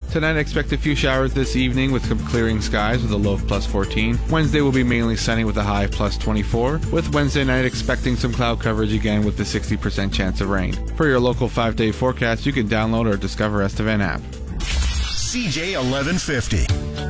Tonight, expect a few showers this evening with some clearing skies with a low of plus 14. Wednesday will be mainly sunny with a high of plus 24. With Wednesday night expecting some cloud coverage again with a 60% chance of rain. For your local 5-day forecast, you can download or discover Estevan app. CJ 1150.